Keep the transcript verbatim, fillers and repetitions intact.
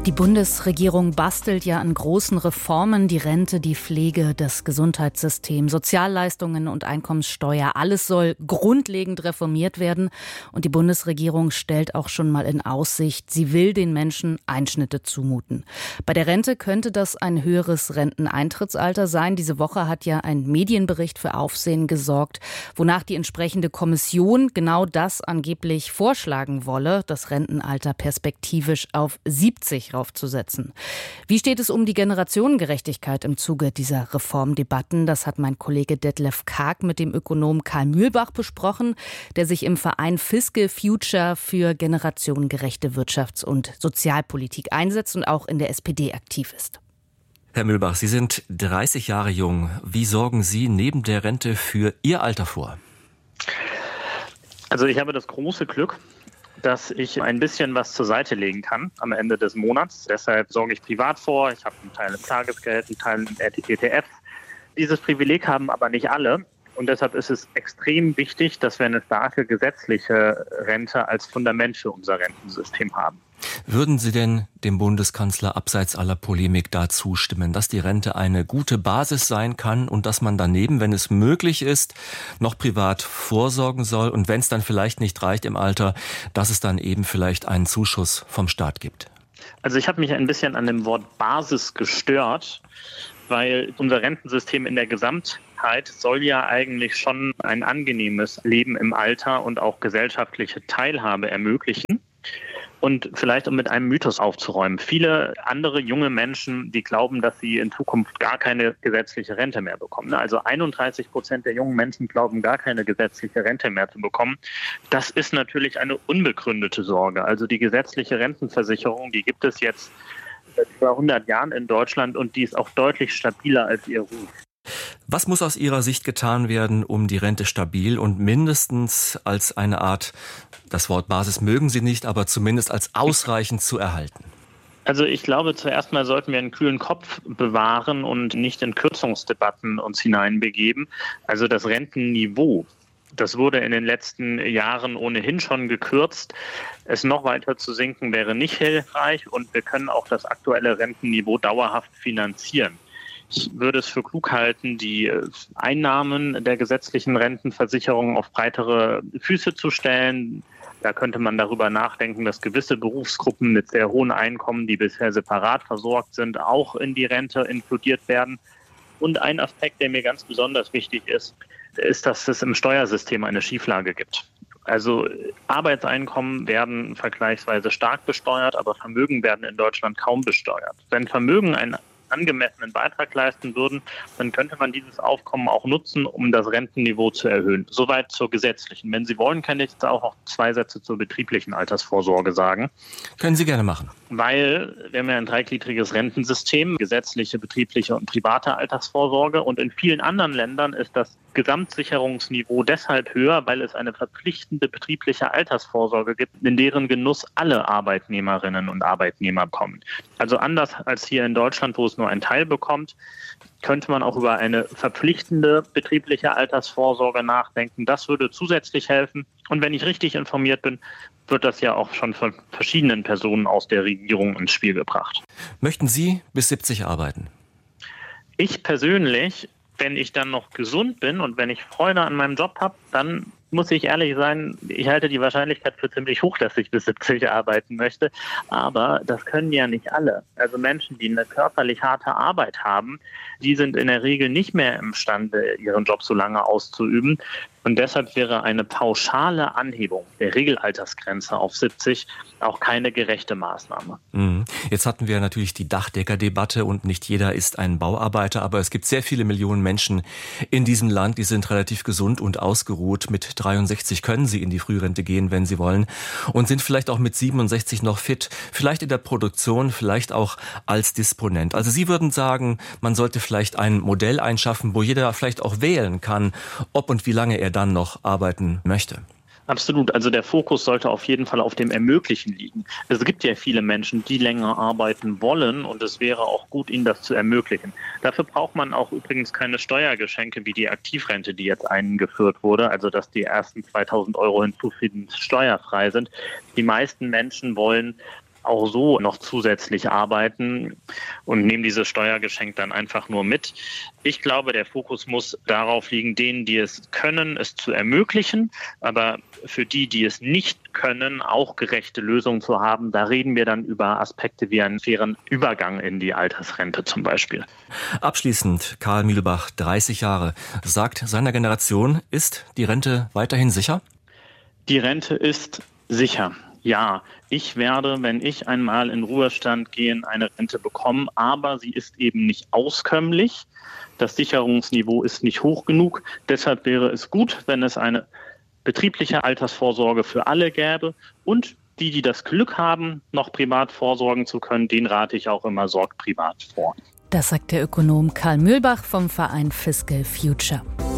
Die Bundesregierung bastelt ja an großen Reformen, die Rente, die Pflege, das Gesundheitssystem, Sozialleistungen und Einkommenssteuer. Alles soll grundlegend reformiert werden. Und die Bundesregierung stellt auch schon mal in Aussicht, sie will den Menschen Einschnitte zumuten. Bei der Rente könnte das ein höheres Renteneintrittsalter sein. Diese Woche hat ja ein Medienbericht für Aufsehen gesorgt, wonach die entsprechende Kommission genau das angeblich vorschlagen wolle, das Rentenalter perspektivisch auf siebzig raufzusetzen. Wie steht es um die Generationengerechtigkeit im Zuge dieser Reformdebatten? Das hat mein Kollege Detlef Karg mit dem Ökonom Karl Mühlbach besprochen, der sich im Verein Fiscal Future für generationengerechte Wirtschafts- und Sozialpolitik einsetzt und auch in der S P D aktiv ist. Herr Mühlbach, Sie sind dreißig Jahre jung. Wie sorgen Sie neben der Rente für Ihr Alter vor? Also ich habe das große Glück, dass ich ein bisschen was zur Seite legen kann am Ende des Monats. Deshalb sorge ich privat vor. Ich habe einen Teil im Tagesgeld, einen Teil im E T F. Dieses Privileg haben aber nicht alle. Und deshalb ist es extrem wichtig, dass wir eine starke gesetzliche Rente als Fundament für unser Rentensystem haben. Würden Sie denn dem Bundeskanzler abseits aller Polemik da zustimmen, dass die Rente eine gute Basis sein kann und dass man daneben, wenn es möglich ist, noch privat vorsorgen soll und wenn es dann vielleicht nicht reicht im Alter, dass es dann eben vielleicht einen Zuschuss vom Staat gibt? Also ich habe mich ein bisschen an dem Wort Basis gestört, weil unser Rentensystem in der Gesamtheit soll ja eigentlich schon ein angenehmes Leben im Alter und auch gesellschaftliche Teilhabe ermöglichen. Und vielleicht um mit einem Mythos aufzuräumen. Viele andere junge Menschen, die glauben, dass sie in Zukunft gar keine gesetzliche Rente mehr bekommen. Also einunddreißig Prozent der jungen Menschen glauben, gar keine gesetzliche Rente mehr zu bekommen. Das ist natürlich eine unbegründete Sorge. Also die gesetzliche Rentenversicherung, die gibt es jetzt seit über hundert Jahren in Deutschland und die ist auch deutlich stabiler als ihr Ruf. Was muss aus Ihrer Sicht getan werden, um die Rente stabil und mindestens als eine Art, das Wort Basis mögen Sie nicht, aber zumindest als ausreichend zu erhalten? Also ich glaube, zuerst mal sollten wir einen kühlen Kopf bewahren und nicht in Kürzungsdebatten uns hineinbegeben. Also das Rentenniveau, das wurde in den letzten Jahren ohnehin schon gekürzt. Es noch weiter zu sinken wäre nicht hilfreich und wir können auch das aktuelle Rentenniveau dauerhaft finanzieren. Ich würde es für klug halten, die Einnahmen der gesetzlichen Rentenversicherung auf breitere Füße zu stellen. Da könnte man darüber nachdenken, dass gewisse Berufsgruppen mit sehr hohen Einkommen, die bisher separat versorgt sind, auch in die Rente inkludiert werden. Und ein Aspekt, der mir ganz besonders wichtig ist, ist, dass es im Steuersystem eine Schieflage gibt. Also Arbeitseinkommen werden vergleichsweise stark besteuert, aber Vermögen werden in Deutschland kaum besteuert. Wenn Vermögen ein angemessenen Beitrag leisten würden, dann könnte man dieses Aufkommen auch nutzen, um das Rentenniveau zu erhöhen. Soweit zur gesetzlichen. Wenn Sie wollen, kann ich jetzt auch noch zwei Sätze zur betrieblichen Altersvorsorge sagen. Können Sie gerne machen. Weil wir haben ja ein dreigliedriges Rentensystem, gesetzliche, betriebliche und private Altersvorsorge. Und in vielen anderen Ländern ist das Gesamtsicherungsniveau deshalb höher, weil es eine verpflichtende betriebliche Altersvorsorge gibt, in deren Genuss alle Arbeitnehmerinnen und Arbeitnehmer kommen. Also anders als hier in Deutschland, wo es nur ein Teil bekommt, könnte man auch über eine verpflichtende betriebliche Altersvorsorge nachdenken. Das würde zusätzlich helfen. Und wenn ich richtig informiert bin, wird das ja auch schon von verschiedenen Personen aus der Regierung ins Spiel gebracht. Möchten Sie bis siebzig arbeiten? Ich persönlich, wenn ich dann noch gesund bin und wenn ich Freude an meinem Job habe, dann muss ich ehrlich sein, ich halte die Wahrscheinlichkeit für ziemlich hoch, dass ich bis siebzig arbeiten möchte. Aber das können ja nicht alle. Also Menschen, die eine körperlich harte Arbeit haben, die sind in der Regel nicht mehr imstande, ihren Job so lange auszuüben. Und deshalb wäre eine pauschale Anhebung der Regelaltersgrenze auf siebzig auch keine gerechte Maßnahme. Jetzt hatten wir natürlich die Dachdecker-Debatte und nicht jeder ist ein Bauarbeiter, aber es gibt sehr viele Millionen Menschen in diesem Land, die sind relativ gesund und ausgeruht. Mit dreiundsechzig können sie in die Frührente gehen, wenn sie wollen und sind vielleicht auch mit siebenundsechzig noch fit, vielleicht in der Produktion, vielleicht auch als Disponent. Also Sie würden sagen, man sollte vielleicht ein Modell einschaffen, wo jeder vielleicht auch wählen kann, ob und wie lange er dann noch arbeiten möchte. Absolut. Also der Fokus sollte auf jeden Fall auf dem Ermöglichen liegen. Es gibt ja viele Menschen, die länger arbeiten wollen und es wäre auch gut, ihnen das zu ermöglichen. Dafür braucht man auch übrigens keine Steuergeschenke wie die Aktivrente, die jetzt eingeführt wurde, also dass die ersten zweitausend Euro hinzufügend steuerfrei sind. Die meisten Menschen wollen auch so noch zusätzlich arbeiten und nehmen dieses Steuergeschenk dann einfach nur mit. Ich glaube, der Fokus muss darauf liegen, denen, die es können, es zu ermöglichen, aber für die, die es nicht können, auch gerechte Lösungen zu haben. Da reden wir dann über Aspekte wie einen fairen Übergang in die Altersrente zum Beispiel. Abschließend, Karl Mühlbach, dreißig Jahre, sagt seiner Generation, ist die Rente weiterhin sicher? Die Rente ist sicher. Ja, ich werde, wenn ich einmal in Ruhestand gehe, eine Rente bekommen, aber sie ist eben nicht auskömmlich. Das Sicherungsniveau ist nicht hoch genug. Deshalb wäre es gut, wenn es eine betriebliche Altersvorsorge für alle gäbe. Und die, die das Glück haben, noch privat vorsorgen zu können, den rate ich auch immer, sorgt privat vor. Das sagt der Ökonom Karl Mühlbach vom Verein Fiscal Future.